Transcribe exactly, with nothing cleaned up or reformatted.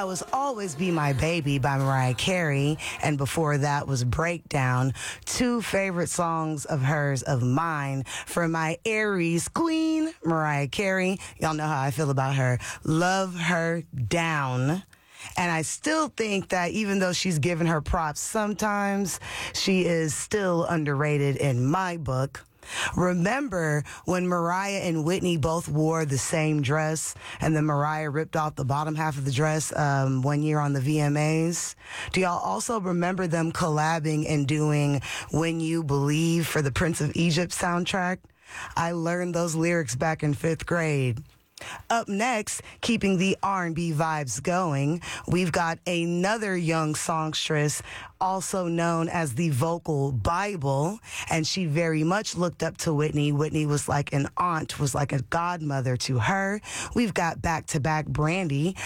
that was Always Be My Baby by Mariah Carey. And before that was Breakdown. Two favorite songs of hers, of mine, for my Aries queen, Mariah Carey. Y'all know how I feel about her. Love her down. And I still think that even though she's given her props sometimes, she is still underrated in my book. Remember when Mariah and Whitney both wore the same dress and then Mariah ripped off the bottom half of the dress um, one year on the V M As? Do y'all also remember them collabing and doing When You Believe for the Prince of Egypt soundtrack? I learned those lyrics back in fifth grade. Up next, keeping the R and B vibes going, we've got another young songstress, also known as the vocal Bible, and she very much looked up to Whitney. Whitney was like an aunt, was like a godmother to her. We've got back-to-back Brandy.